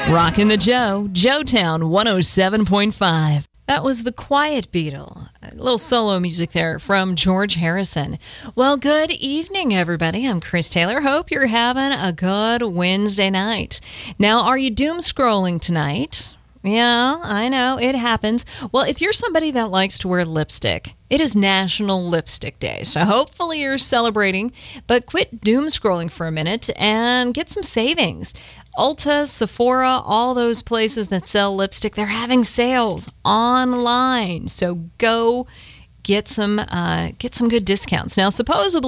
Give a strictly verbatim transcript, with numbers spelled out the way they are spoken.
Rockin' the Joe, Joetown one oh seven point five. That was The Quiet Beetle. A little solo music there from George Harrison. Well, good evening, everybody. I'm Chris Taylor. Hope you're having a good Wednesday night. Now, are you doom scrolling tonight? Yeah, I know, it happens. Well, if you're somebody that likes to wear lipstick, it is National Lipstick Day, so hopefully you're celebrating, but quit doom scrolling for a minute and get some savings. Ulta, Sephora, all those places that sell lipstick, they're having sales online, so go get some uh, get some good discounts. Now, supposedly